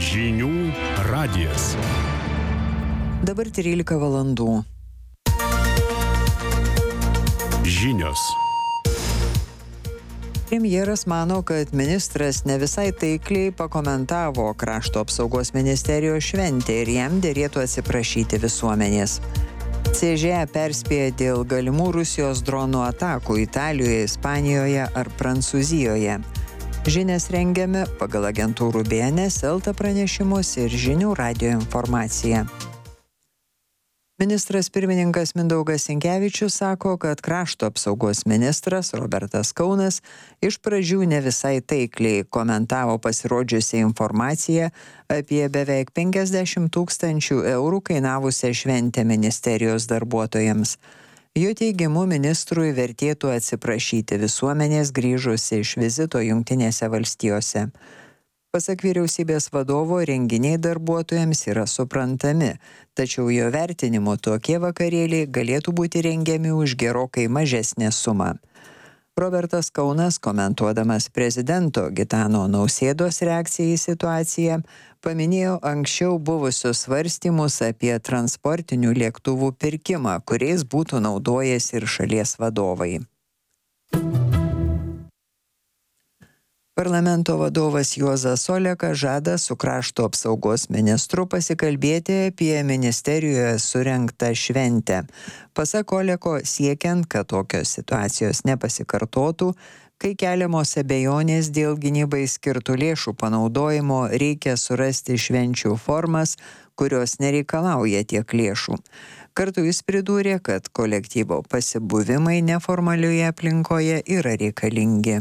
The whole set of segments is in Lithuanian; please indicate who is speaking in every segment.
Speaker 1: Žinių radijas.
Speaker 2: Dabar 13 valandų.
Speaker 1: Žinios.
Speaker 2: Premjeras mano, kad ministras ne visai taikliai pakomentavo Krašto apsaugos ministerijos šventę ir jam derėtų atsiprašyti visuomenės. CŽE perspėja dėl galimų Rusijos dronų atakų Italijoje, Ispanijoje ar Prancūzijoje. Žinias rengiame pagal agentūrų BNS, LT pranešimus ir Žinių radijo informaciją. Ministras pirmininkas Mindaugas Sinkevičius sako, kad Krašto apsaugos ministras Robertas Kaunas iš pradžių ne visai taikliai komentavo pasirodžiusią informaciją apie beveik 50 000 eurų kainavusią šventę ministerijos darbuotojams. Jo teigimu, ministrui vertėtų atsiprašyti visuomenės grįžus iš vizito Jungtinėse valstijose. Pasak vyriausybės vadovo, renginiai darbuotojams yra suprantami, tačiau jo vertinimu tokie vakarėliai galėtų būti rengiami už gerokai mažesnę sumą. Robertas Kaunas, komentuodamas prezidento Gitano Nausėdos reakciją į situaciją, paminėjo anksčiau buvusius svarstymus apie transportinių lėktuvų pirkimą, kuriais būtų naudojęs ir šalies vadovai. Parlamento vadovas Juozas Olekas žada su Krašto apsaugos ministru pasikalbėti apie ministerijoje surengtą šventę. Pasak Oleko, siekiant, kad tokios situacijos nepasikartotų, kai keliamos abejonės dėl gynybai skirtų lėšų panaudojimo, reikia surasti švenčių formas, kurios nereikalauja tiek lėšų. Kartu jis pridūrė, kad kolektyvo pasibuvimai neformalioje aplinkoje yra reikalingi.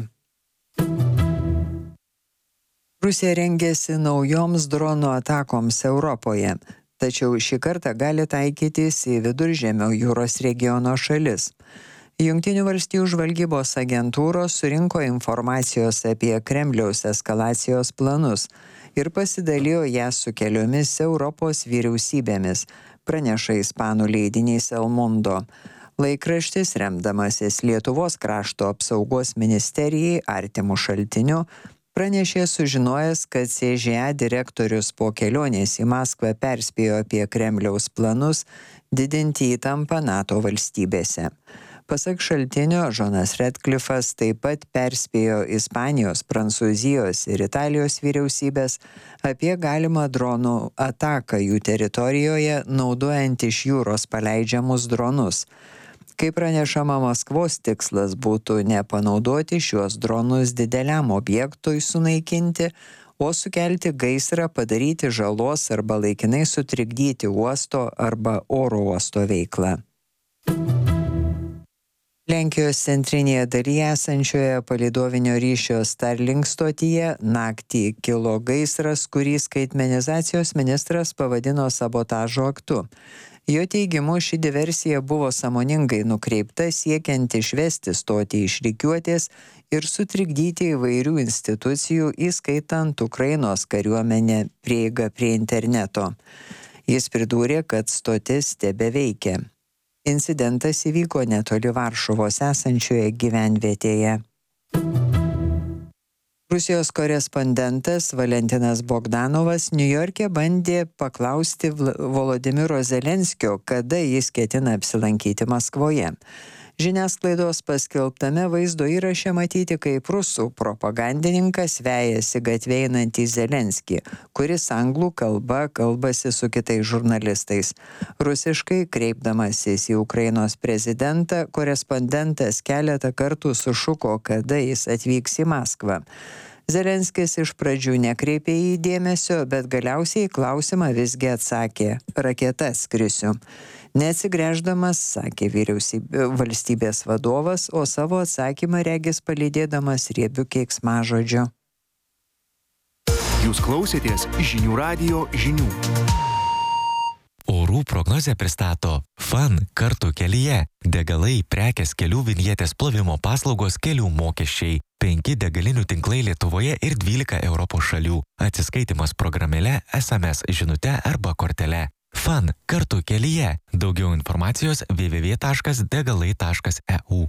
Speaker 2: Rusija rengiasi naujoms dronų atakoms Europoje, tačiau šį kartą gali taikytis į Viduržemio jūros regiono šalis. Jungtinių valstijų žvalgybos agentūros surinko informacijos apie Kremliaus eskalacijos planus ir pasidalijo ją su keliomis Europos vyriausybėmis, praneša ispanų leidinys El Mundo. Laikraštis, remdamasis Lietuvos krašto apsaugos ministerijai artimų šaltinių, pranešė sužinojęs, kad CŽE direktorius po kelionės į Maskvą perspėjo apie Kremliaus planus didinti įtampą NATO valstybėse. Pasak šaltinio, Johnas Redcliffas taip pat perspėjo Ispanijos, Prancūzijos ir Italijos vyriausybės apie galimą dronų ataką jų teritorijoje, naudojant iš jūros paleidžiamus dronus. Kaip pranešama, Maskvos tikslas būtų nepanaudoti šiuos dronus dideliam objektui sunaikinti, o sukelti gaisrą, padaryti žalos arba laikinai sutrikdyti uosto arba oro uosto veiklą. Lenkijos centrinėje dalyje esančioje palydovinio ryšio Starlink stotyje naktį kilo gaisras, kurį skaitmenizacijos ministras pavadino sabotažo aktu. Jo teigimu, ši diversija buvo sąmoningai nukreipta siekiant išvesti stotį iš rikiuotės ir sutrikdyti įvairių institucijų, įskaitant Ukrainos kariuomenę, prieigą prie interneto. Jis pridūrė, kad stotis tebeveikia. Incidentas įvyko netoli Varšuvos esančioje gyvenvietėje. Rusijos korespondentas Valentinas Bogdanovas Niujorke bandė paklausti Volodymyro Zelenskio, kada jis ketina apsilankyti Maskvoje. Žiniasklaidos paskelbtame vaizdo įraše matyti, kaip rusų propagandininkas vejasi gatvę einantį Zelenskį, kuris anglų kalba kalbasi su kitais žurnalistais. Rusiškai kreipdamasis į Ukrainos prezidentą, korespondentas keletą kartų sušuko, kada jis atvyks į Maskvą. Zelenskis iš pradžių nekreipė į jį dėmesio, bet galiausiai į klausimą visgi atsakė: raketa skrisiu. Neatsigręždamas, sakė valstybės vadovas, o savo atsakymą regis palydėdamas riebiu keiksmažodžiu.
Speaker 1: Jūs klausėtės Žinių radijo žinių.
Speaker 3: Orų prognozę pristato FAN kartu kelyje. Degalai, prekės, kelių vinjetės plovimo paslaugos, kelių mokesčiai. 5 degalinių tinklai Lietuvoje ir 12 Europos šalių. Atsiskaitimas programėle, SMS žinute arba kortele. FAN kartu kelyje. Daugiau informacijos www.degalai.eu.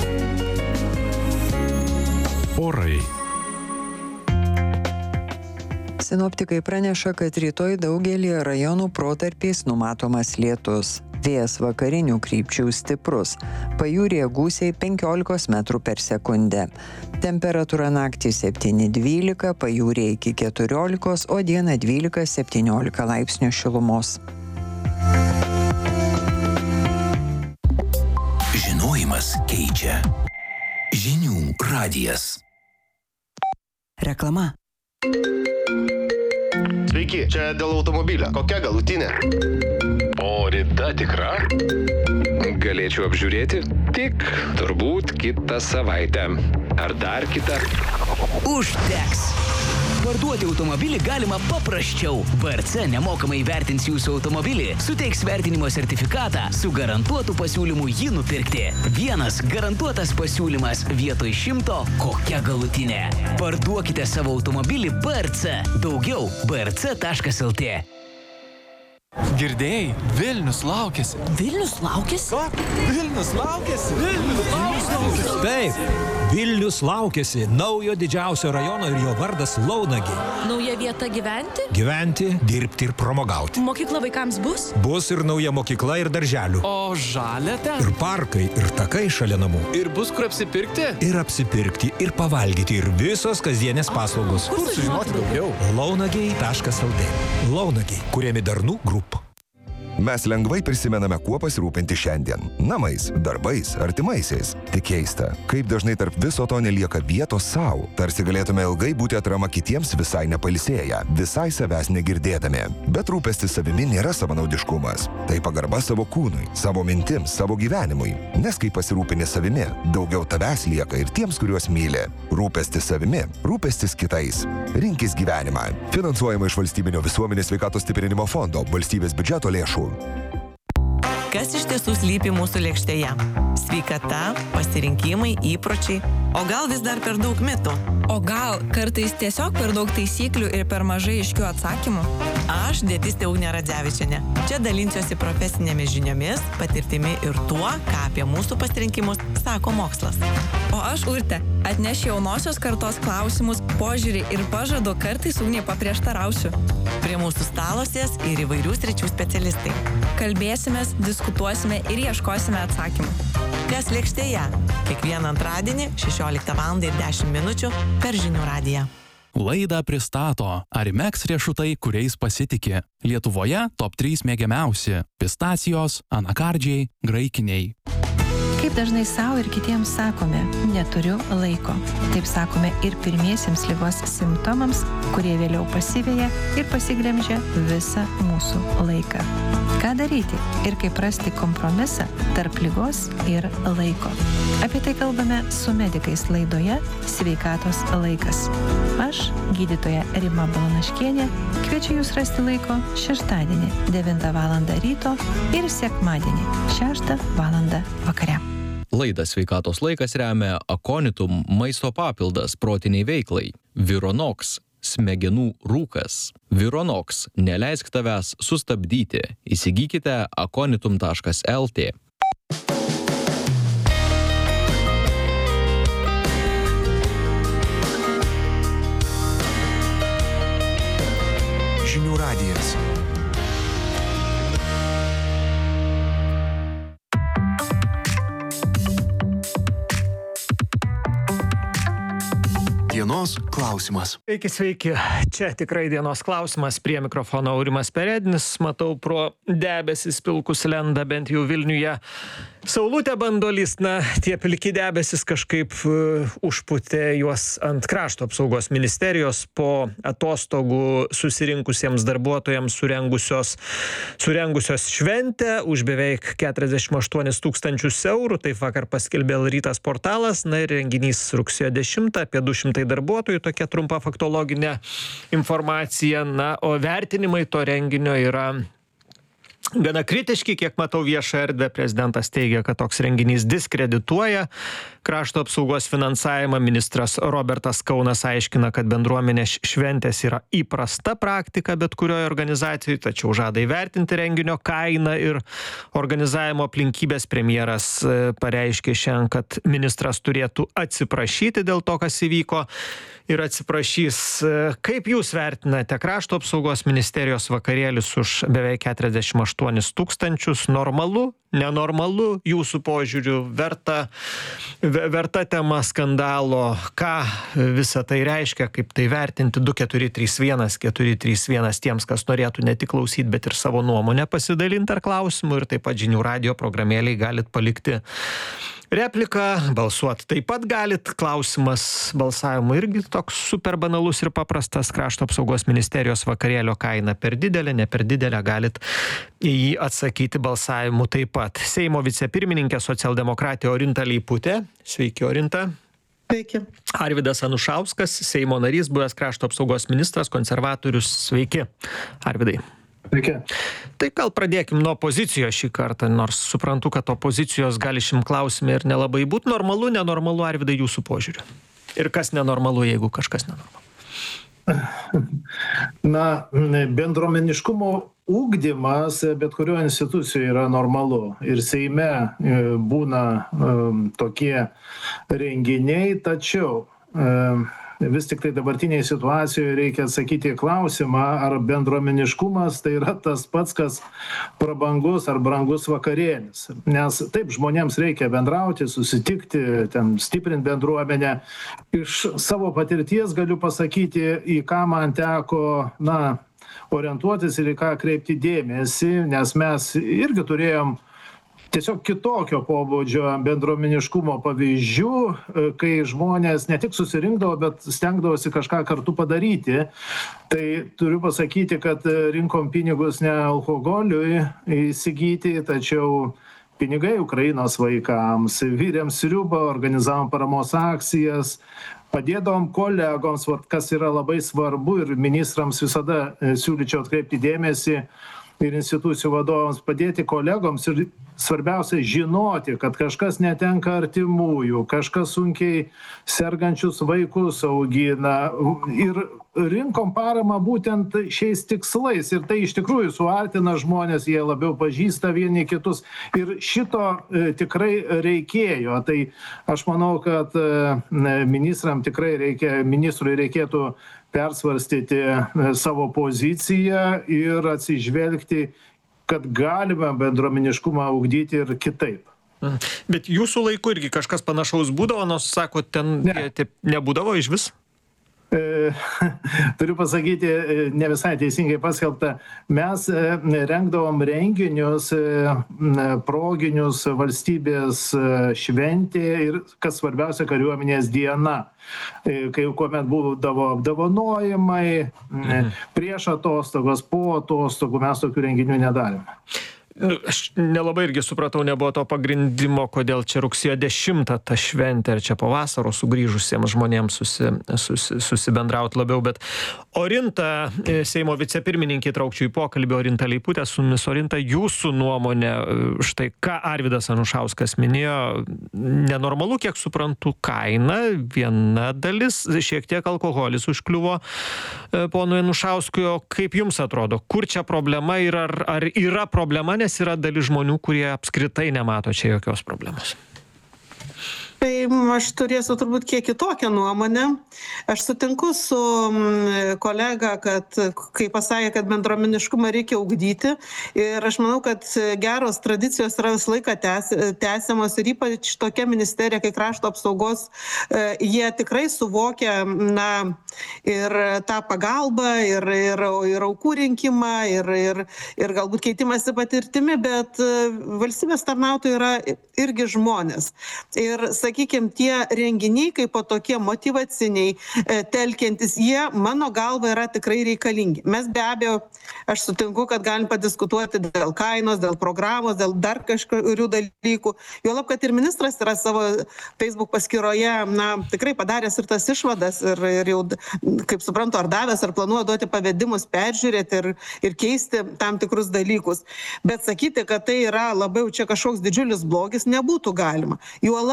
Speaker 1: Orai.
Speaker 2: Sinoptikai praneša, kad rytoj daugelį rajonų protarpiais numatomas lietus. Vėjas vakarinių krypčių stiprus. Pajūryje gūsiai 15 metrų per sekundę. Temperatūra naktį 7-12, pajūryje iki 14, o dieną 12-17 laipsnių šilumos.
Speaker 4: Žinojimas keičia. Žinių radijas.
Speaker 5: Reklama.
Speaker 6: Sveiki, čia dėl automobilio. Kokia galutinė?
Speaker 7: O rida tikra? Galėčiau apžiūrėti? Tik turbūt kitą savaitę. Ar dar kitą?
Speaker 5: Užteks. Parduoti automobilį galima paprasčiau. VRC nemokamai vertins jūsų automobilį, suteiks vertinimo sertifikatą su garantuotu pasiūlymu jį nupirkti. Vienas garantuotas pasiūlymas vietoj 100, kokia galutinė. Parduokite savo automobilį VRC. Daugiau vrc.lt.
Speaker 8: Girdėjai, Vilnius laukiasi.
Speaker 9: Vilnius laukiasi?
Speaker 8: Vilnius laukiasi. Vilnius laukiasi.
Speaker 10: Taip, Vilnius laukiasi naujo didžiausio rajono ir jo vardas Launagiai.
Speaker 9: Nauja vieta gyventi?
Speaker 10: Gyventi, dirbti ir pramogauti.
Speaker 9: Mokykla vaikams bus?
Speaker 10: Bus ir nauja mokykla ir darželių.
Speaker 8: O žalia ten?
Speaker 10: Ir parkai, ir takai šalia namų.
Speaker 8: Ir bus kur apsipirkti?
Speaker 10: Ir apsipirkti, ir pavalgyti, ir visos kasdienės paslaugos.
Speaker 8: Kur sužinoti daugiau?
Speaker 10: Launagiai.lt. Launagiai, kuriami Darnų Group.
Speaker 11: Mes lengvai prisimename, kuo pasirūpinti šiandien. Namais, darbais, artimaisiais. Tik keista, kaip dažnai tarp viso to nelieka vietos savo. Tarsi galėtume ilgai būti atrama kitiems visai nepailsėję, visai savęs negirdėdami. Bet rūpestis savimi nėra savanaudiškumas. Tai pagarba savo kūnui, savo mintims, savo gyvenimui. Nes kai pasirūpini savimi, daugiau tavęs lieka ir tiems, kuriuos myli. Rūpestis savimi, rūpestis kitais. Rinkis gyvenimą. Finansuojama iš Valstybinio visuomenės sveikatos stiprinimo fondo, valstybės biudžeto lėšų.
Speaker 12: Kas iš tiesų slypi mūsų lėkštėje? Sveikata, pasirinkimai, įpročiai, o gal vis dar per daug mitų?
Speaker 13: O gal kartais tiesiog per daug taisyklių ir per mažai aiškių atsakymų?
Speaker 12: Aš, dietistė Ugnė Radzevičienė. Čia dalinsiuosi profesinėmis žiniomis, patirtimi ir tuo, ką apie mūsų pasirinkimus sako mokslas.
Speaker 13: O aš, Urtė, atnešiu jaunosios kartos klausimus, požiūrį ir pažadu kartais Ugnė paprieštarausiu.
Speaker 12: Prie mūsų stalo sės ir įvairių sričių specialistai.
Speaker 13: Kalbėsimės, diskutuosime ir ieškosime atsakymų.
Speaker 12: Kas lėkštėje? Kiekvieną antradienį 16:10 min. Per Žinių radiją.
Speaker 14: Laidą pristato Arimex riešutai, kuriais pasitiki. Lietuvoje top 3 mėgiamiausi – pistacijos, anakardžiai, graikiniai.
Speaker 15: Kaip dažnai savo ir kitiems sakome, neturiu laiko. Taip sakome ir pirmiesiems ligos simptomams, kurie vėliau pasiveja ir pasiglemžia visą mūsų laiką. Ką daryti ir kaip rasti kompromisą tarp ligos ir laiko? Apie tai kalbame su medikais laidoje Sveikatos laikas. Aš, gydytoja Rima Balanaškienė, kviečiu jūs rasti laiko šeštadienį 9 val. Ryto ir sekmadienį 6 val. Vakare.
Speaker 16: Laidą Sveikatos laikas remia Aconitum maisto papildas protiniai veiklai. Vironox smegenų rūkas. Vironox neleisk tavęs sustabdyti. Įsigykite aconitum.lt.
Speaker 1: Žinių radijas. Dienos klausimas.
Speaker 17: Sveiki. Čia tikrai dienos klausimas. Prie mikrofono Aurimas Peredinis. Matau pro debesis pilkus lenda bent jau Vilniuje. Saulutė bando lyst, tie pilki debesis kažkaip užputė juos ant Krašto apsaugos ministerijos po atostogų susirinkusiems darbuotojams surengusios šventę už beveik 48 000 eurų. Taip vakar paskelbė Rytas portalas. Ir renginys rugsėjo 10, apie 200 darbuotojų, tokia trumpa faktologinė informacija. O vertinimai to renginio yra gana kritiški, kiek matau viešą erdvę. Prezidentas teigia, kad toks renginys diskredituoja krašto apsaugos finansavimą. Ministras Robertas Kaunas aiškina, kad bendruomenės šventės yra įprasta praktika bet kurioje organizacijoje, tačiau žada įvertinti renginio kainą ir organizavimo aplinkybės. Premjeras pareiškė šiandien, kad ministras turėtų atsiprašyti dėl to, kas įvyko ir atsiprašys. Kaip jūs vertinate krašto apsaugos ministerijos vakarėlius už beveik 48 000? Normalu, nenormalu jūsų požiūriu, verta tema skandalo? Ką visa tai reiškia, kaip tai vertinti? 2431 tiems, kas norėtų ne tik klausyti, bet ir savo nuomonę pasidalinti ar klausimų, ir taip pat žinių radijo programėlėje galit palikti repliką, balsuoti taip pat galit. Klausimas balsavimo irgi toks super banalus ir paprastas. Krašto apsaugos ministerijos vakarėlio kaina per didelė, ne per didelė, galit į jį atsakyti balsavimu taip pat. Seimo vicepirmininkė socialdemokratė Orinta Leiputė. Sveiki, Orinta.
Speaker 18: Sveiki.
Speaker 17: Arvydas Anušauskas, Seimo narys, buvęs krašto apsaugos ministras, konservatorius. Sveiki, Arvydai.
Speaker 18: Sveiki.
Speaker 17: Tai gal pradėkim nuo pozicijos šį kartą, nors suprantu, kad opozicijos gali šiam klausimui ir nelabai būti. Normalu, nenormalu, Arvydai, jūsų požiūriu? Ir kas nenormalu, jeigu kažkas nenormalu?
Speaker 18: Na, bendruomeniškumo ugdymas bet kurio institucijoje yra normalu. Ir Seime būna tokie renginiai, tačiau vis tik tai dabartinėje situacijoje reikia atsakyti į klausimą, ar bendruomeniškumas tai yra tas pats, kas prabangus ar brangus vakarėlis. Nes taip, žmonėms reikia bendrauti, susitikti, ten stiprinti bendruomenę. Iš savo patirties galiu pasakyti, į ką man teko, orientuotis ir į ką kreipti dėmesį, nes mes irgi turėjom tiesiog kitokio pobūdžio bendruomeniškumo pavyzdžių, kai žmonės ne tik susirinkdavo, bet stengdavosi kažką kartu padaryti. Tai turiu pasakyti, kad rinkom pinigus ne alkoholiui įsigyti, tačiau pinigai Ukrainos vaikams, virėm sriubą, organizavom paramos akcijas, padėdavom kolegoms, kas yra labai svarbu, ir ministrams visada siūlyčiau atkreipti dėmesį, ir institucijų vadovams padėti kolegoms, ir svarbiausia žinoti, kad kažkas netenka artimųjų, kažkas sunkiai sergančius vaikus augina, ir rinkom paramą būtent šiais tikslais, ir tai iš tikrųjų suartina žmonės, jie labiau pažįsta vieni kitus, ir šito tikrai reikėjo. Tai aš manau, kad ministrui reikėtų persvarstyti savo poziciją ir atsižvelgti, kad galime bendruomeniškumą ugdyti ir kitaip.
Speaker 17: Bet jūsų laiku irgi kažkas panašaus būdavo, nors sako, ten nebūdavo iš vis?
Speaker 18: Turiu pasakyti, ne visai teisingai paskelbta, mes rengdavom renginius, proginius valstybės šventė ir, kas svarbiausia, kariuomenės diena, kuomet būdavo apdovanojimai, prieš atostogos, po atostogų, mes tokių renginių nedarėme.
Speaker 17: Aš nelabai irgi supratau, nebuvo to pagrindimo, kodėl čia rugsėjo 10 ta šventė, ar čia po vasaros sugrįžusiems žmonėms susibendrauti labiau, bet Orinta, Seimo vicepirmininkė, traukčiau į pokalbį, Orinta Leiputė, su mumis. Orinta, jūsų nuomonė, štai ką Arvydas Anušauskas minėjo, nenormalu, kiek suprantu, kaina, viena dalis, šiek tiek alkoholis užkliuvo ponui Anušauskui, o kaip jums atrodo, kur čia problema ir ar yra problema, nes yra dalis žmonių, kurie apskritai nemato čia jokios problemos?
Speaker 18: Tai aš turėsiu turbūt kiek kitokią nuomonę. Aš sutinku su kolega, kad kai pasakė, kad bendruomeniškumą reikia ugdyti, ir aš manau, kad geros tradicijos yra visą laiką tęsiamos, ir ypač tokia ministerija, kai krašto apsaugos, jie tikrai suvokia ir tą pagalbą, ir aukų rinkimą, ir galbūt keitimąsi patirtimi, bet valstybės tarnautojai yra irgi žmonės. Ir sakykime, tie renginiai kaip po tokie motyvaciniai, telkiantis, jie mano galva yra tikrai reikalingi. Mes be abejo, aš sutinku, kad galim padiskutuoti dėl kainos, dėl programos, dėl dar kažkurių dalykų. Juolab, kad ir ministras yra savo Facebook paskyroje, tikrai padaręs ir tas išvadas, ir jau, kaip suprantu, ar davęs, ar planuoja duoti pavedimus peržiūrėti ir keisti tam tikrus dalykus. Bet sakyti, kad tai yra labiau čia kažkoks didžiulis blogis, nebūtų galima. Juolab, kad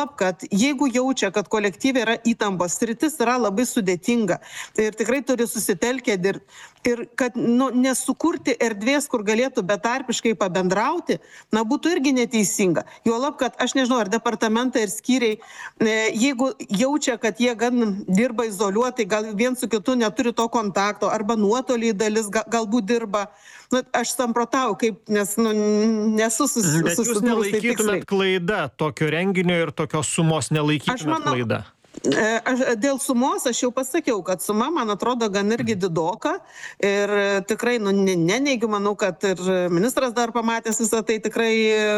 Speaker 19: jeigu jaučia, kad kolektyviai yra įtampos, sritis yra labai sudėtinga ir tikrai turi susitelkę dirbti. Ir kad nesukurti erdvės, kur galėtų betarpiškai pabendrauti, būtų irgi neteisinga. Juolab, kad aš nežinau, ar departamentai ir skyriai, jeigu jaučia, kad jie gan dirba izoliuotai, gal vien su kitu neturi to kontakto, arba nuotoliai dalis galbūt dirba. Aš samprotau, nes nesu susidūrusi.
Speaker 17: Bet jūs nelaikytumėt klaida tokio renginio ir tokios sumos nelaikytumėt klaida?
Speaker 19: Dėl sumos aš jau pasakiau, kad suma, man atrodo, gan irgi didoka ir tikrai, neneigiu, manau, kad ir ministras dar pamatęs visą tai tikrai,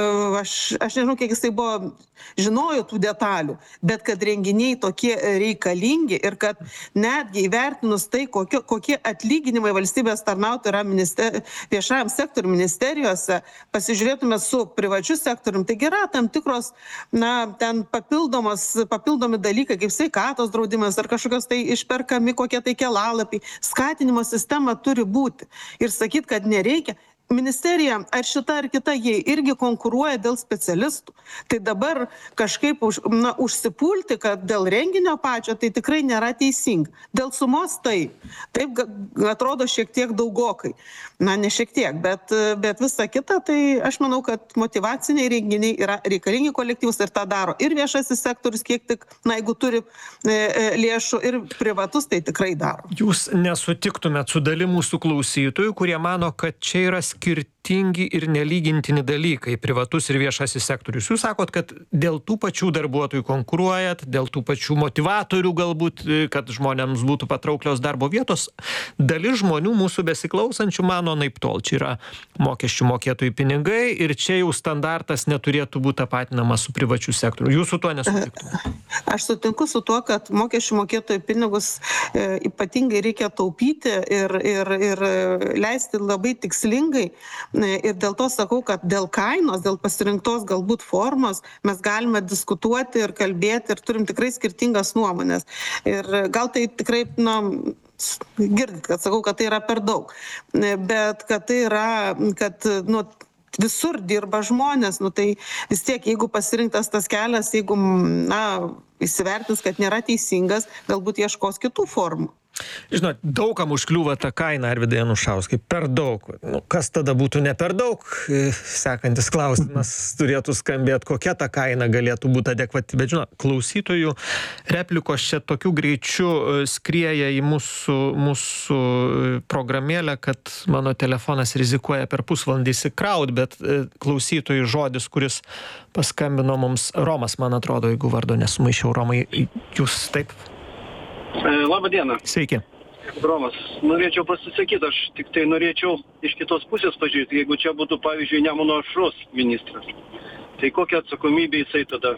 Speaker 19: aš nežinau, kiek jisai buvo, žinojo tų detalių, bet kad renginiai tokie reikalingi ir kad netgi įvertinus tai, kokie atlyginimai valstybės tarnautojų yra viešajam sektoriui ministerijose, pasižiūrėtume su privačiu sektoriumi, taigi yra tam tikros, ten papildomi dalykai, kaip sveikatos draudimas ar kažkokios tai išperkami kokie tai kelalapiai. Skatinimo sistema turi būti. Ir sakyt, kad nereikia. Ministerija, ar šita ar kita, jie irgi konkuruoja dėl specialistų. Tai dabar kažkaip užsipulti, kad dėl renginio pačio, tai tikrai nėra teisinga. Dėl sumos taip atrodo šiek tiek daugokai. Ne šiek tiek, bet visa kita, tai aš manau, kad motyvaciniai renginiai yra reikalingi kolektyvus ir tą daro ir viešasis sektorius, kiek tik, jeigu turi lėšų, ir privatus, tai tikrai daro.
Speaker 17: Jūs nesutiktumėt su dalim mūsų klausytojų, kurie mano, kad čia yra skirtingi ir nelygintini dalykai, privatus ir viešasis sektorius. Jūs sakot, kad dėl tų pačių darbuotojų konkuruojat, dėl tų pačių motivatorių galbūt, kad žmonėms būtų patrauklios darbo vietos. Dalis žmonių mūsų besiklausančių mano naiptol. Čia yra mokesčių mokėtojų pinigai ir čia jau standartas neturėtų būti tapatinamas su privačiu sektoriu. Jūs su tuo nesutiktumėte?
Speaker 19: Aš sutinku su tuo, kad mokesčių mokėtojų pinigus ypatingai reikia taupyti ir leisti labai tikslingai. Ir dėl to sakau, kad dėl kainos, dėl pasirinktos galbūt formos mes galime diskutuoti ir kalbėti ir turim tikrai skirtingas nuomonės. Ir gal tai tikrai, girdit, kad sakau, kad tai yra per daug. Bet kad tai yra, kad, visur dirba žmonės, tai vis tiek, jeigu pasirinktas tas kelias, jeigu, įsivertins, kad nėra teisingas, galbūt ieškos kitų formų.
Speaker 17: Žinot, daugam užkliūva ta kaina, Arvydai Anušauskai, per daug. Kas tada būtų ne per daug? Sekantis klausimas turėtų skambėti, kokia ta kaina galėtų būti adekvati. Bet žinot, klausytojų replikos čia tokiu greičiu skrieja į mūsų programėlę, kad mano telefonas rizikuoja per pusvalandį įsikraut, bet klausytojų žodis, kuris paskambino mums, Romas, man atrodo, jeigu vardo nesumaišiau, Romai, jūs taip?
Speaker 20: Labą dieną.
Speaker 17: Sveiki.
Speaker 20: Romas, norėčiau pasisakyti, aš tik tai norėčiau iš kitos pusės pažiūrėti, jeigu čia būtų, pavyzdžiui, Nemuno aušros ministras, tai kokią atsakomybę jisai tada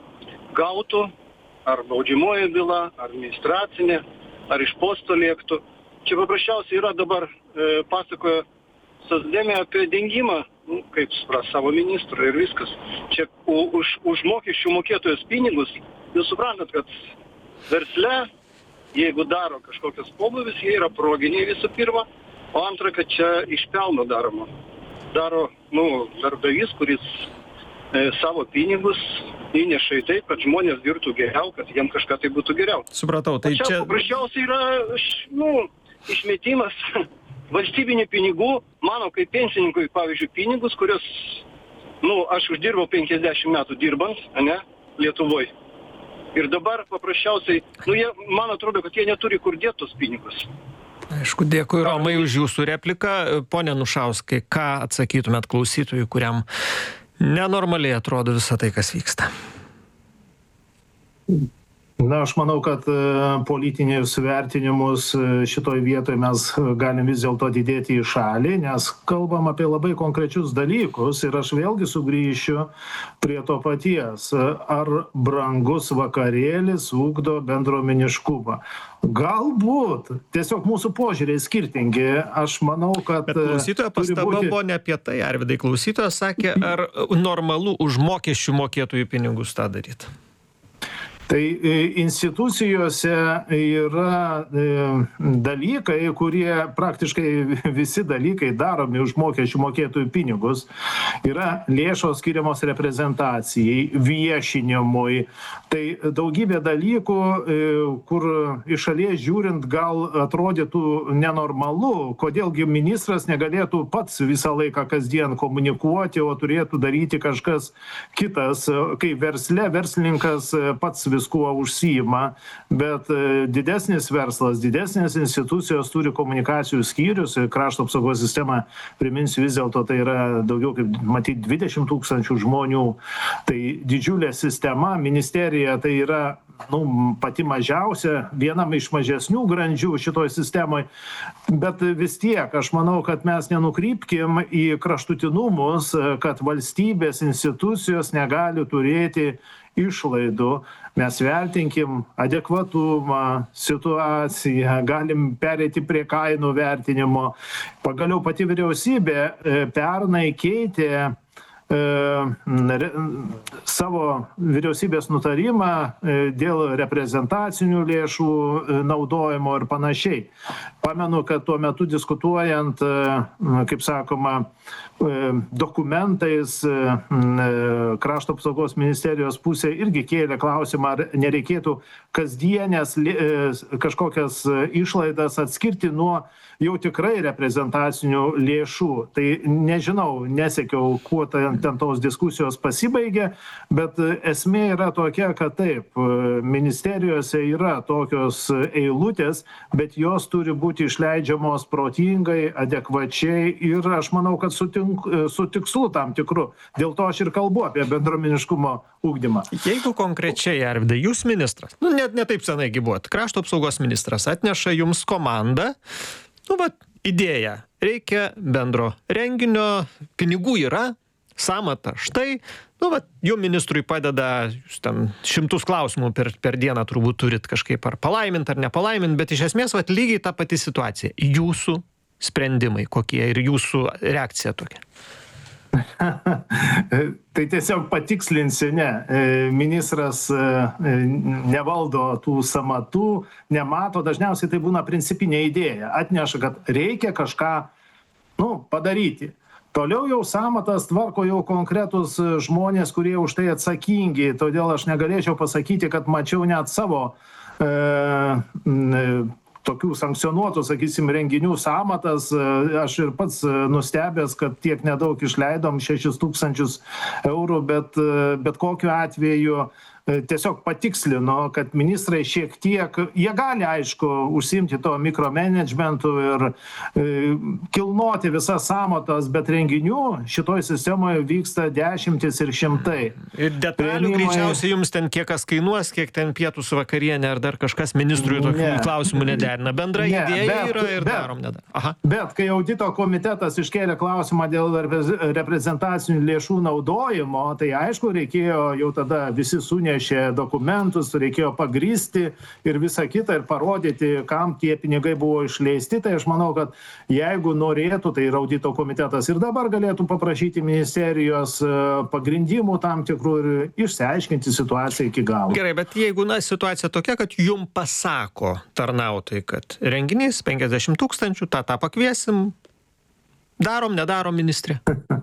Speaker 20: gautų, ar baudžiamoji byla, ar administracinė, ar iš posto lėktų. Čia paprasčiausiai yra dabar, pasakojo Socdemė apie dengimą, kaip supras savo ministrą ir viskas. Čia už mokesčių mokėtojus pinigus, jūs suprantat, kad versle, jeigu daro kažkokios pobūvis, jie yra proginiai visų pirma, o antra, kad čia iš pelno daroma. Daro, darbdavys, kuris savo pinigus įneša į tai, kad žmonės dirbtų geriau, kad jiem kažką tai būtų geriau.
Speaker 17: Supratau, tai čia...
Speaker 20: Paprasčiausiai yra, išmetimas valstybinių pinigų, mano kaip pensininkui, pavyzdžiui, pinigus, kurios, aš uždirbau 50 metų dirbant, Lietuvoj. Ir dabar paprasčiausiai, man atrodo, kad jie neturi kur dėti tos pinigus.
Speaker 17: Aišku, dėkui Romai už jūsų repliką. Pone Anušauskai, ką atsakytumėt klausytojui, kuriam nenormaliai atrodo visą tai, kas vyksta?
Speaker 18: Aš manau, kad politinius vertinimus šitoj vietoj mes galim vis dėlto atidėti į šalį, nes kalbam apie labai konkrečius dalykus ir aš vėlgi sugrįšiu prie to paties. Ar brangus vakarėlis ugdo bendruomeniškumą? Galbūt. Tiesiog mūsų požiūriai skirtingi. Aš manau, kad...
Speaker 17: Bet klausytojo pastaba buvo ne apie tai, Arvydai. Klausytojas sakė, ar normalu už mokesčių mokėtojų pinigus tą daryti?
Speaker 18: Tai institucijose yra dalykai, kurie praktiškai visi dalykai daromi už mokesčių mokėtojų pinigus. Yra lėšos skiriamos reprezentacijai, viešinimui. Tai daugybė dalykų, kur iš šalies žiūrint gal atrodytų nenormalu, kodėlgi ministras negalėtų pats visą laiką kasdien komunikuoti, o turėtų daryti kažkas kitas, kai verslininkas pats viskuo užsiima, bet didesnis verslas, didesnės institucijos turi komunikacijų skyrius, krašto apsaugos sistema, priminsiu vis dėlto, tai yra daugiau kaip matyti 20 000 žmonių, tai didžiulė sistema, ministerija tai yra pati mažiausia, vienam iš mažesnių grandžių šitoj sistemoj, bet vis tiek aš manau, kad mes nenukrypkim į kraštutinumus, kad valstybės institucijos negali turėti išlaidų. Mes vertinkim adekvatumą, situaciją, galim pereiti prie kainų vertinimo. Pagaliau pati vyriausybė pernai keitė savo vyriausybės nutarimą dėl reprezentacinių lėšų naudojimo ir panašiai. Pamenu, kad tuo metu diskutuojant, kaip sakoma, dokumentais krašto apsaugos ministerijos pusė irgi kėlė klausimą, ar nereikėtų kasdienės kažkokias išlaidas atskirti nuo jau tikrai reprezentacinių lėšų. Tai nežinau, nesekiau, kuo ten tos diskusijos pasibaigė, bet esmė yra tokia, kad taip, ministerijose yra tokios eilutės, bet jos turi būti išleidžiamos protingai, adekvačiai ir aš manau, kad su tikslu tam tikru. Dėl to aš ir kalbu apie bendruomeniškumo ugdymą.
Speaker 17: Jeigu konkrečiai, Arvydai, jūs ministras, net ne taip senai buvot, krašto apsaugos ministras atneša jums komandą, idėja, reikia bendro renginio, pinigų yra, samata štai, jum ministrui padeda, jūs ten 100 klausimų per dieną turbūt turit kažkaip ar palaimint ar nepalaimint, bet iš esmės lygiai ta pati situacija. Jūsų sprendimai kokie ir jūsų reakcija tokia?
Speaker 18: Tai tiesiog patikslinsiu, ministras nevaldo tų samatų, nemato, dažniausiai tai būna principinė idėja, atneša, kad reikia kažką padaryti. Toliau jau samatas tvarko jau konkretus žmonės, kurie už tai atsakingi, todėl aš negalėčiau pasakyti, kad mačiau net savo tokių sankcionuotų, sakysim, renginių samatas. Aš ir pats nustebęs, kad tiek nedaug išleidom, 6 000 eurų, bet kokiu atveju tiesiog patikslino, kad ministrai šiek tiek, jie gali, aišku, užsiimti to mikromanagementu ir kilnoti visas samatas, bet renginių šitoj sistemoje vyksta dešimtis ir šimtai.
Speaker 17: Ir detalių greičiausiai jums ten kiek kas kainuos, kiek ten pietus vakarienė ar dar kažkas ministrui tokių klausimų nederina. Bendra idėja yra ir darom nedar.
Speaker 18: Bet kai audito komitetas iškėlė klausimą dėl reprezentacinių lėšų naudojimo, tai aišku, reikėjo jau tada visi sunešė dokumentus, reikėjo pagrįsti ir visą kitą ir parodyti, kam tie pinigai buvo išleisti. Tai aš manau, kad jeigu norėtų, tai ir audito komitetas ir dabar galėtų paprašyti ministerijos pagrindimų tam tikrų ir išsiaiškinti situaciją iki galo.
Speaker 17: Gerai, bet jeigu situacija tokia, kad jum pasako tarnautojai, kad renginys 50 000, tą pakviesim, darom, nedarom, ministrė?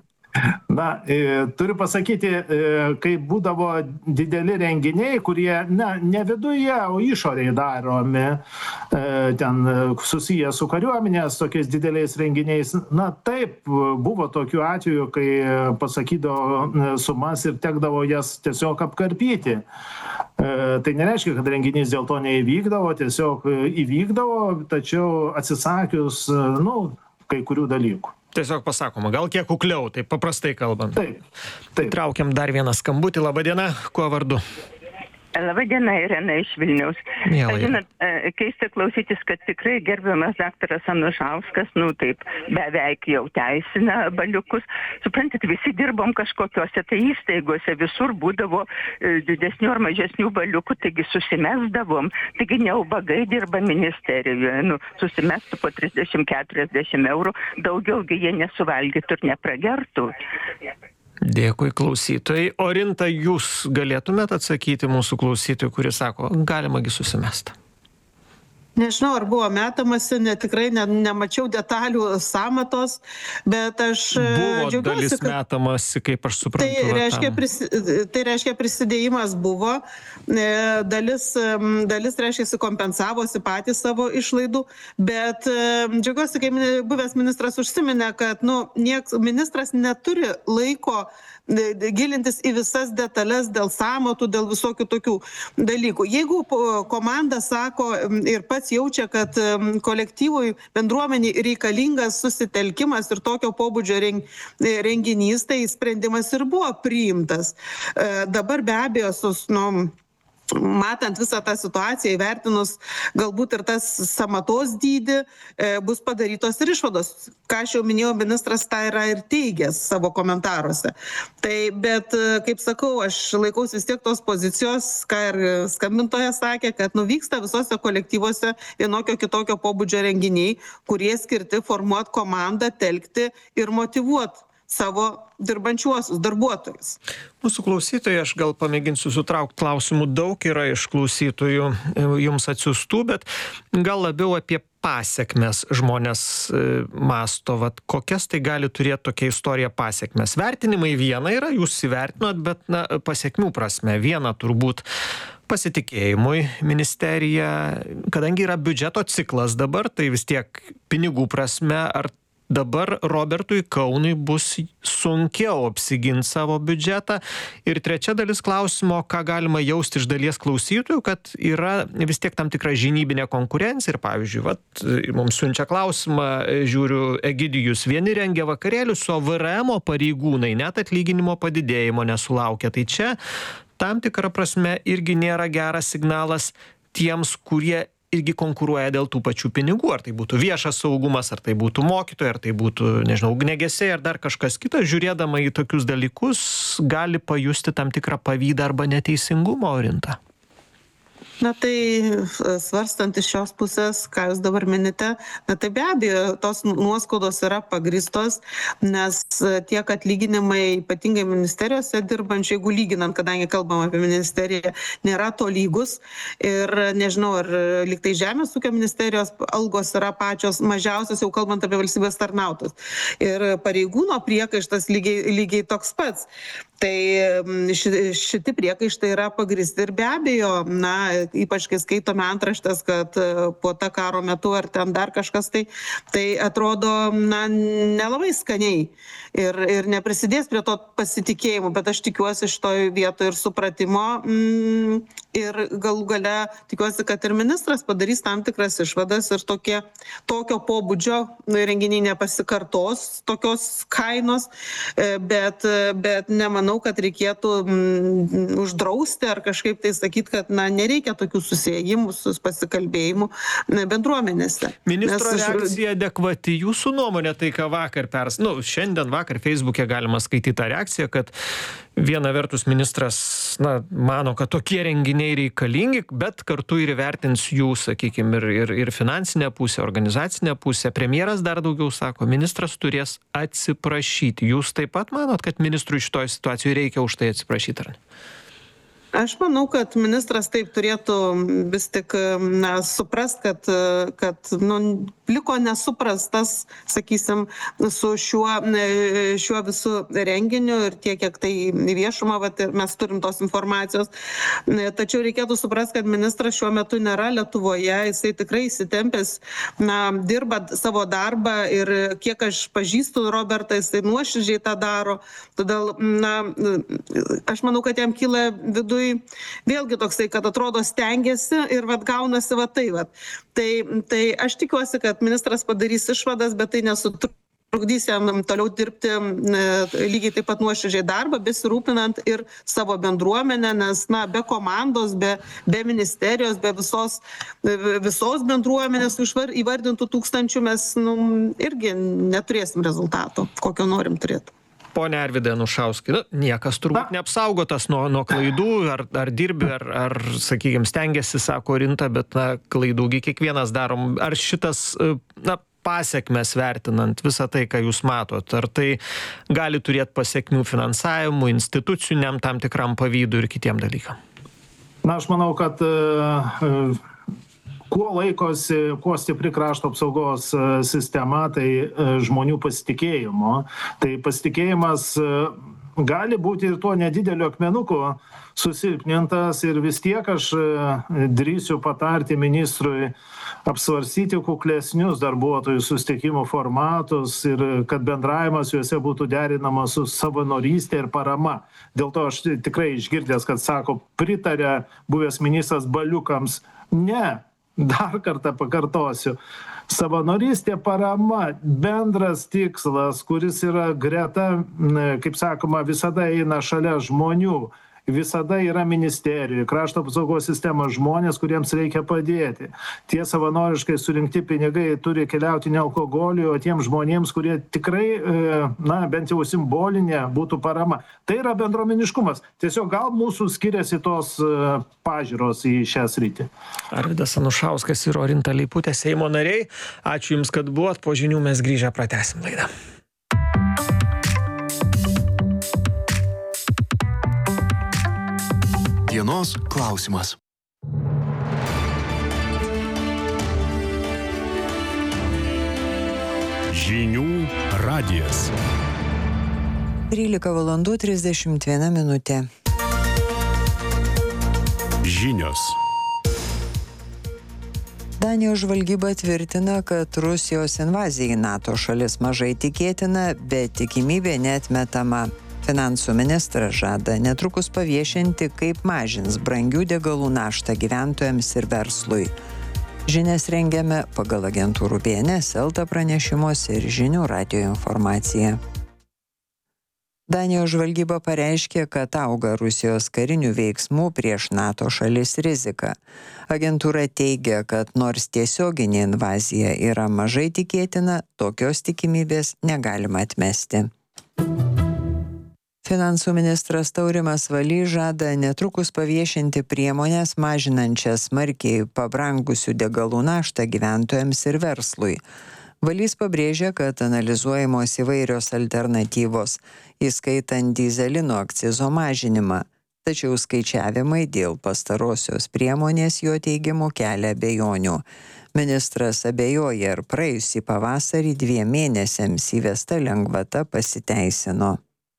Speaker 18: Turiu pasakyti, kai būdavo dideli renginiai, kurie ne viduje, o išorėje daromi, ten susiję su kariuomenės tokiais dideliais renginiais. Taip, buvo tokių atvejų, kai pasakydavo sumas ir tekdavo jas tiesiog apkarpyti. Tai nereiškia, kad renginys dėl to neįvykdavo, tiesiog įvykdavo, tačiau atsisakius, kai kurių dalykų.
Speaker 17: Tiesiog pasakoma, gal kiek kukliau, taip paprastai kalbant.
Speaker 18: Taip.
Speaker 17: Traukiam dar vieną skambutį. Labadiena, kuo vardu?
Speaker 21: Labadiena, Irena iš Vilniaus. Žinot, keista klausytis, kad tikrai gerbiamas daktaras Anušauskas, taip, beveik jau teisina baliukus. Suprantat, visi dirbom kažkokiuose tai įstaigose, visur būdavo didesnių ar mažesnių baliukų, taigi susimesdavom, taigi neubagai dirba ministerijoje, susimestų po 30-40 eurų, daugiaugi jie nesuvalgytų ir nepragertų.
Speaker 17: Dėkui klausytojai. Orinta, jūs galėtumėt atsakyti mūsų klausytojui, kuris sako, galimagi susimest?
Speaker 19: Nežinau, ar buvo metamasi, tikrai nemačiau detalių samatos, bet aš
Speaker 17: buvo
Speaker 19: džiaugiuosi,
Speaker 17: dalis metamasi, kaip aš suprantu.
Speaker 19: Tai reiškia prisidėjimas buvo, dalis reiškia kompensavosi patys savo išlaidų, bet džiaugiuosi, kai buvęs ministras užsiminė, kad ministras neturi laiko gilintis į visas detalės dėl sąmatų, dėl visokių tokių dalykų. Jeigu komanda sako ir pats jaučia, kad kolektyvui, bendruomeniai reikalingas susitelkimas ir tokio pobūdžio renginys, tai sprendimas ir buvo priimtas. Dabar be abejo, matant visą tą situaciją, įvertinus galbūt ir tas samatos dydį, bus padarytos ir išvados. Ką aš jau minėjau, ministras tą yra ir teigęs savo komentaruose. Bet, kaip sakau, aš laikausi vis tiek tos pozicijos, ką ir skambintoja sakė, kad vyksta visose kolektyvuose vienokio kitokio pobūdžio renginiai, kurie skirti formuoti komandą, telkti ir motyvuoti savo dirbančiuosius darbuotojus.
Speaker 17: Mūsų klausytojai, aš gal pamėginsiu sutraukti klausimų, daug yra iš klausytojų jums atsiųstų, bet gal labiau apie pasekmes žmonės masto, kokias tai gali turėti tokia istorija pasekmes. Vertinimai viena yra, jūs įvertinot, bet pasekmių prasme viena turbūt pasitikėjimui ministerija, kadangi yra biudžeto ciklas dabar, tai vis tiek pinigų prasme, ar dabar Robertui Kaunui bus sunkiau apsiginti savo biudžetą. Ir trečia dalis klausimo, ką galima jausti iš dalies klausytojų, kad yra vis tiek tam tikra žinybinė konkurencija. Ir pavyzdžiui, mums siunčia klausimą, žiūriu, Egidijus, vieni rengia vakarėlius, o VRM pareigūnai net atlyginimo padidėjimo nesulaukia. Tai čia tam tikra prasme irgi nėra geras signalas tiems, kurie irgi konkuruoja dėl tų pačių pinigų, ar tai būtų viešas saugumas, ar tai būtų mokytojai, ar tai būtų, nežinau, ugniagesiai, ar dar kažkas kitas, žiūrėdama į tokius dalykus, gali pajusti tam tikrą pavydą arba neteisingumą, Orinta.
Speaker 19: Tai svarstant iš šios pusės, ką jūs dabar minite, tai be abejo, tos nuoskaudos yra pagristos, nes tiek atlyginimai, ypatingai ministerijose dirbančių, jeigu lyginant, kadangi kalbam apie ministeriją, nėra to lygus. Ir nežinau, ar liktai Žemės ūkio ministerijos algos yra pačios mažiausios, jau kalbant apie valstybės tarnautojus. Ir pareigūno priekaištas lygiai toks pats. Tai šiti priekaištai yra pagristi ir be abejo, ypač kai skaitome antraštes, kad po ta karo metu ar ten dar kažkas, tai atrodo nelabai skaniai ir neprisidės prie to pasitikėjimo, bet aš tikiuosi šitoj vietoje ir supratimo ir galų gale tikiuosi, kad ir ministras padarys tam tikras išvadas ir tokio pobūdžio renginiai nepasikartos, tokios kainos, bet nemanau, kad reikėtų uždrausti ar kažkaip tai sakyti, kad nereikia tokių susijimų, pasikalbėjimų bendruomenėse.
Speaker 17: Ministro reakcija adekvati jūsų nuomonė, tai ką šiandien vakar Facebook'e galima skaityti tą reakciją, kad viena vertus ministras mano, kad tokie renginiai reikalingi, bet kartu ir įvertins jų, sakykime, ir finansinę pusę, organizacinę pusę. Premjeras dar daugiau sako, ministras turės atsiprašyti. Jūs taip pat manot, kad ministrui šitoje situacijoje reikia už tai atsiprašyti, ar ne?
Speaker 19: Aš manau, kad ministras taip turėtų vis tik suprast, kad liko nesuprastas, sakysim, su šiuo visų renginiu ir tiek, kiek tai viešumą, mes turim tos informacijos. Tačiau reikėtų suprast, kad ministras šiuo metu nėra Lietuvoje, jisai tikrai įsitempęs, dirba savo darbą ir kiek aš pažįstu Robertą, jisai nuoširdžiai tą daro. Todėl, aš manau, kad jam kyla viduje vėlgi toksai, kad atrodo stengiasi ir gaunasi tai. Tai aš tikiuosi, kad ministras padarys išvadas, bet tai nesutrukdys jam toliau dirbti lygiai taip pat nuoširdžiai darbą, besirūpinant ir savo bendruomenę, nes be komandos, be ministerijos, be visos bendruomenės įvardintų tūkstančių mes irgi neturėsim rezultato, kokio norim turėti.
Speaker 17: Pone Arvydai Anušauskai, niekas turbūt neapsaugotas nuo klaidų, ar dirbi, ar sakykime, stengiasi, sako Orinta, bet klaidųgi kiekvienas darom. Ar šitas, pasekmes vertinant visą tai, ką jūs matot? Ar tai gali turėti pasekmių finansavimui, instituciniam tam tikram pavydui ir kitiem dalykam?
Speaker 18: Na, aš manau, kad kuo laikosi, kuo stipri krašto apsaugos sistema, tai žmonių pasitikėjimo. Tai pasitikėjimas gali būti ir tuo nedideliu akmenuku susilpnintas ir vis tiek aš drįsiu patarti ministrui apsvarstyti kuklesnius darbuotojų susitikimų formatus ir kad bendravimas juose būtų derinamas su savanorystė ir parama. Dėl to aš tikrai išgirdęs, kad sako, pritarė buvęs ministras baliukams. Ne, dar kartą pakartosiu. Savanorystė, parama, bendras tikslas, kuris yra greta, kaip sakoma, visada eina šalia žmonių, visada yra ministerijų, krašto apsaugos sistemos žmonės, kuriems reikia padėti. Tie savanoriškai surinkti pinigai turi keliauti ne alkoholiui, o tiem žmonėms, kurie tikrai, na, bent jau simbolinė būtų parama. Tai yra bendruomeniškumas. Tiesiog gal mūsų skiriasi tos pažiūros į šią sritį.
Speaker 17: Arvydas Anušauskas ir Orinta Leiputė, Seimo nariai. Ačiū Jums, kad buvot. Po žinių mes grįžę pratęsim laidą.
Speaker 1: Dienos klausimas.
Speaker 3: Žinių radijas.
Speaker 2: 13:31 minutė.
Speaker 3: Žinios.
Speaker 2: Danijos žvalgyba tvirtina, kad Rusijos invazija į NATO šalis mažai tikėtina, bet tikimybė neatmetama. Finansų ministras žada netrukus paviešinti, kaip mažins brangių degalų naštą gyventojams ir verslui. Žinias rengiame pagal agentūrų BNS, Elta pranešimus ir Žinių radijo informaciją. Danijos žvalgyba pareiškė, kad auga Rusijos karinių veiksmų prieš NATO šalis rizika. Agentūra teigia, kad nors tiesioginė invazija yra mažai tikėtina, tokios tikimybės negalima atmesti. Finansų ministras Taurimas Valys žada netrukus paviešinti priemonės mažinančias smarkiai pabrangusių degalų naštą gyventojams ir verslui. Valys pabrėžia, kad analizuojamos įvairios alternatyvos, įskaitant dyzelino akcizo mažinimą. Tačiau skaičiavimai dėl pastarosios priemonės jo teigimu kelia abejonių. Ministras abejoja, ar praėjusį pavasarį 2 mėnesiams įvesta lengvata pasiteisino.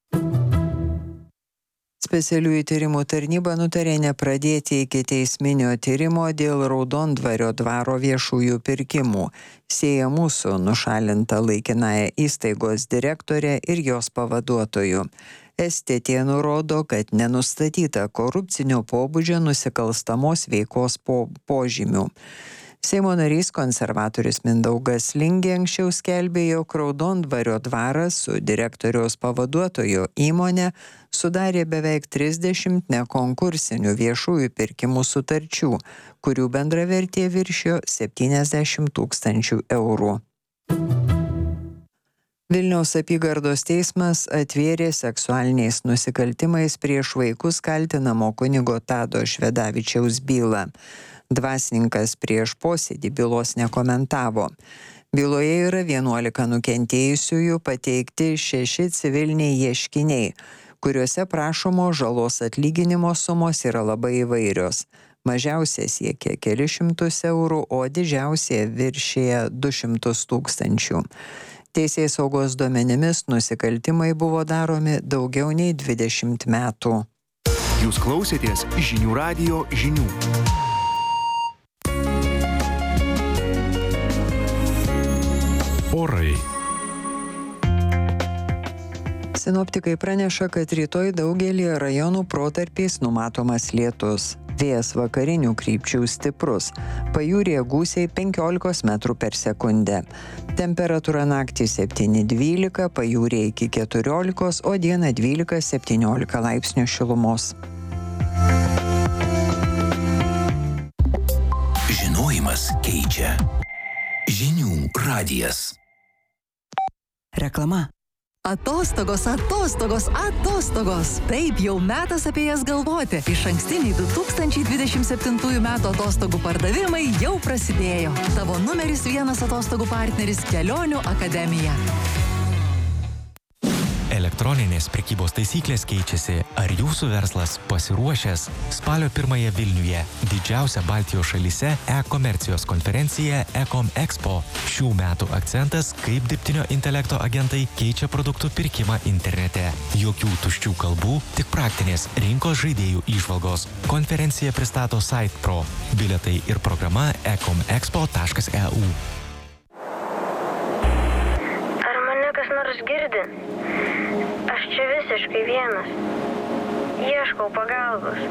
Speaker 2: Specialiųjų tyrimų tarnyba nutarė nepradėti ikiteisminio tyrimo dėl Raudondvario dvaro viešųjų pirkimų, siejamų su nušalinta laikinąja įstaigos direktorė ir jos pavaduotoju. STT nurodo, kad nenustatyta korupcinio pobūdžio nusikalstamos veikos požymių. Seimo narys konservatorius Mindaugas Lingė anksčiau skelbė, jog Raudondvario dvaras su direktoriaus pavaduotojo įmonė sudarė beveik 30 nekonkursinių viešųjų pirkimų sutarčių, kurių bendra vertė viršijo 70 000 eurų. Vilniaus apygardos teismas atvėrė seksualiniais nusikaltimais prieš vaikus kaltinamo kunigo Tado Švedavičiaus bylą. Dvasininkas prieš posėdį bylos nekomentavo. Byloje yra 11 nukentėjusiųjų, pateikti 6 civiliniai ieškiniai, kuriuose prašomo žalos atlyginimo sumos yra labai įvairios. Mažiausia siekia kelius šimtus eurų, o didžiausia viršija 200 000. Teisės saugos duomenimis nusikaltimai buvo daromi daugiau nei 20 metų.
Speaker 1: Jūs klausėtės Žinių radijo žinių.
Speaker 3: Orai.
Speaker 2: Sinoptikai praneša, kad rytoj daugelį rajonų protarpiais numatomas lietus. Vėjas vakarinių krypčių stiprus. Pajūryje gūsiai 15 metrų per sekundę. Temperatūra naktį 7-12, pajūryje iki 14, o dieną 12-17 laipsnių šilumos.
Speaker 4: Žinojimas keičia. Žinių radijas.
Speaker 22: Reklama.
Speaker 6: Atostogos, atostogos, atostogos. Taip, jau metas apie jas galvoti. Išankstiniai 2027 metų atostogų pardavimai jau prasidėjo. Tavo numeris 1 atostogų partneris Kelionių akademija.
Speaker 22: Elektroninės prekybos taisyklės keičiasi. Ar jūsų verslas pasiruošęs? Spalio 1 Vilniuje didžiausia Baltijos šalyse e-komercijos konferencija Ecom Expo. Šių metų akcentas, kaip dirbtinio intelekto agentai keičia produktų pirkimą internete. Jokių tuščių kalbų, tik praktinės rinkos žaidėjų įžvalgos. Konferencija pristato SitePro. Bilietai ir programa ecomexpo.eu.
Speaker 23: Ar mane kas nors girdi? Aš čia visiškai vienas. Ieškau pagalbos.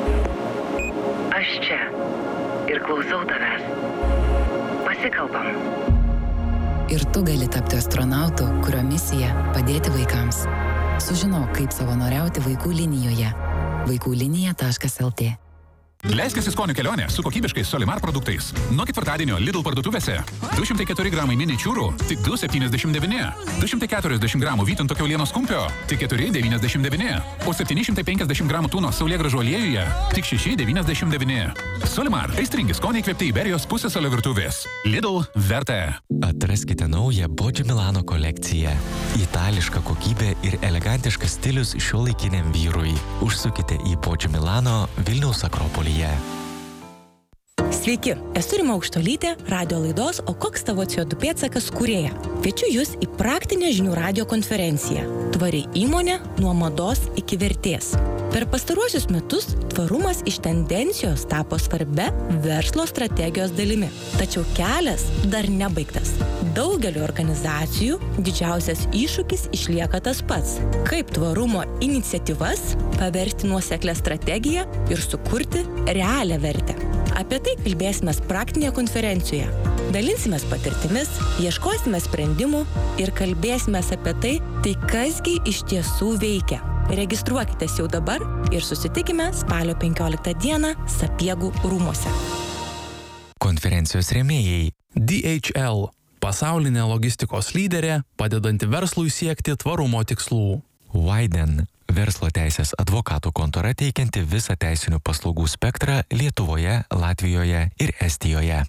Speaker 24: Aš čia ir klausau tavęs. Pasikalbam.
Speaker 25: Ir tu gali tapti astronautu, kurio misija padėti vaikams. Sužinok, kaip savanoriauti vaikų linijoje. vaikųlinija.lt.
Speaker 26: Leiskis į skonių kelionę su kokybiškais Solimar produktais. Nuo ketvirtadienio Lidl parduotuvėse 204 gramai mini čiūrų tik 2,79, 240 gramų vytinto kiaulienos kumpio tik 4,99, o 750 gramų tūno saulėgrąžų aliejuje tik 6,99. Solimar - aistringi skoniai įkvėpti Iberijos pusiasalio virtuvės. Lidl verta.
Speaker 22: Atraskite naują Boggio Milano kolekciją. Itališka kokybė ir elegantiškas stilius šiuolaikiniam vyrui. Užsukite į Boggio Milano Vilniaus Akropolyje.
Speaker 9: Sveiki, esu Rima Aukštolytė, radio laidos O koks tavo CO2 pėdsakas kūrėja. Kviečiu jūs į praktinę žinių radio konferenciją. Tvari įmonė nuo mados iki vertės. Per pastaruosius metus tvarumas iš tendencijos tapo svarbia verslo strategijos dalimi. Tačiau kelias dar nebaigtas. Daugeliu organizacijų didžiausias iššūkis išlieka tas pats. Kaip tvarumo iniciatyvas paversti nuoseklę strategiją ir sukurti realią vertę. Apie tai kalbėsime praktinėje konferencijoje. Dalinsimės patirtimis, ieškosime sprendimų ir kalbėsime apie tai kasgi iš tiesų veikia. Registruokitės jau dabar ir susitikime spalio 15 dieną Sapiegų rūmuose.
Speaker 14: Konferencijos rėmėjai DHL – pasaulinė logistikos lyderė, padedanti verslui siekti tvarumo tikslų.
Speaker 22: Widen – verslo teisės advokatų kontora teikianti visą teisinių paslaugų spektrą Lietuvoje, Latvijoje ir Estijoje.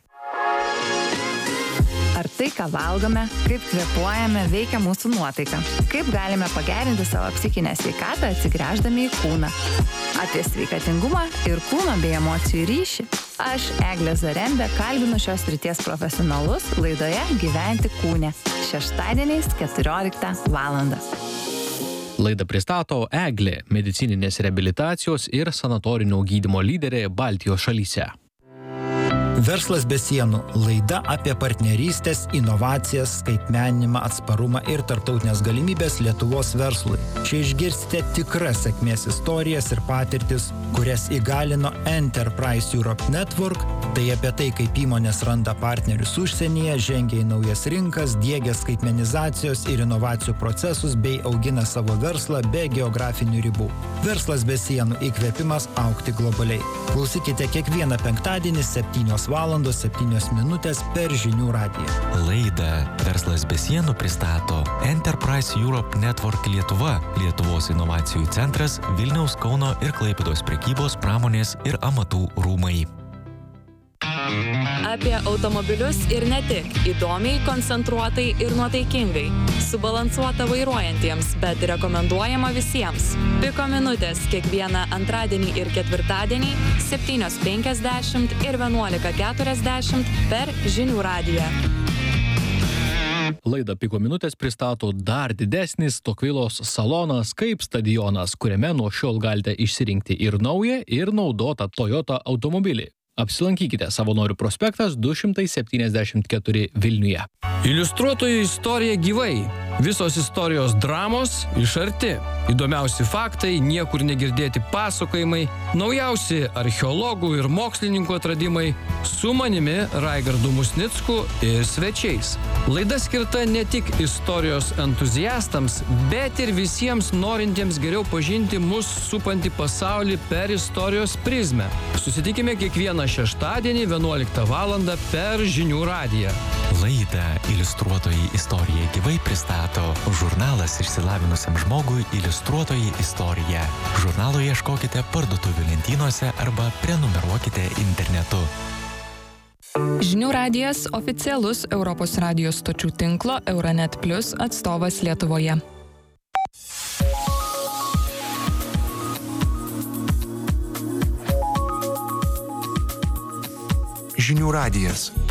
Speaker 13: Ar tai, ką valgome, kaip kvėpuojame, veikia mūsų nuotaiką? Kaip galime pagerinti savo psichinę sveikatą atsigręždami į kūną? Apie sveikatingumą ir kūno bei emocijų ryšį. Aš, Eglė Zarembė, kalbinu šios srities profesionalus laidoje Gyventi kūne. Šeštadieniais 14 val.
Speaker 16: Laidą pristato Eglė, medicininės reabilitacijos ir sanatorinio gydymo lyderė Baltijos šalyse.
Speaker 27: Verslas be sienų – laida apie partnerystės, inovacijas, skaitmeninimą, atsparumą ir tarptautinės galimybės Lietuvos verslui. Čia išgirsite tikras sėkmės istorijas ir patirtis, kurias įgalino Enterprise Europe Network. Tai apie tai, kaip įmonės randa partnerius užsienyje, žengia į naujas rinkas, diegia skaitmenizacijos ir inovacijų procesus bei augina savo verslą be geografinių ribų. Verslas be sienų – įkvėpimas augti globaliai. Klausykite kiekvieną penktadienį 7:07 per Žinių radiją.
Speaker 22: Laidą Verslas be sienų pristato Enterprise Europe Network Lietuva, Lietuvos inovacijų centras, Vilniaus, Kauno ir Klaipėdos prekybos, pramonės ir amatų rūmai.
Speaker 28: Apie automobilius ir ne tik. Įdomiai, koncentruotai ir nuotaikingai. Subalansuota vairuojantiems, bet rekomenduojama visiems. Piko minutės kiekvieną antradienį ir ketvirtadienį 7:50 ir 11:40 per Žinių radiją.
Speaker 16: Laidą Piko minutės pristato dar didesnis Tokvilos salonas kaip stadionas, kuriame nuo šiol galite išsirinkti ir naują, ir naudotą Toyota automobilį. Apsilankykite Savanorių prospektas 274 Vilniuje.
Speaker 29: Iliustruotojų istorija gyvai. Visos istorijos dramos iš arti. Įdomiausi faktai, niekur negirdėti pasakojimai, naujausi archeologų ir mokslininkų atradimai, su manimi Raigardu Musnicku ir svečiais. Laida skirta ne tik istorijos entuziastams, bet ir visiems norintiems geriau pažinti mus supantį pasaulį per istorijos prizmę. Susitikime kiekvieną šeštadienį 11 val. Per Žinių radiją.
Speaker 22: Laidą Iliustruotoji istorija gyvai pristato žurnalas išsilavinusiam žmogui Iliustruotoji istorija. Žurnalo ieškokite parduotuvių lentynose arba prenumeruokite internetu.
Speaker 28: Žinių radijas oficialus Europos radijos stočių tinklo Euronet Plus atstovas Lietuvoje.
Speaker 1: Žinių radijas.